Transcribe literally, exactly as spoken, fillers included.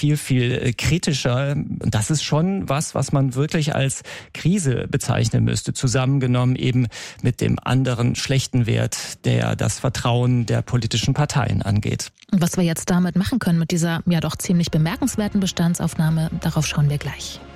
viel, viel kritischer. Das ist schon was, was man wirklich als Krise bezeichnen müsste, zusammengenommen eben mit dem anderen schlechten Wert, der das Vertrauen der politischen Parteien angeht. Und was wir jetzt damit machen können mit dieser ja doch ziemlich bemerkenswerten Bestandsaufnahme, darauf schauen wir gleich.